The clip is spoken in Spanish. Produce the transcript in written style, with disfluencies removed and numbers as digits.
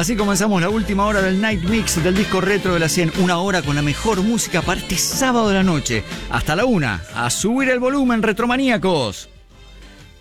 Así comenzamos la última hora del Night Mix del disco retro de la 100. Una hora con la mejor música para este sábado de la noche. Hasta la 1. A subir el volumen, retromaníacos.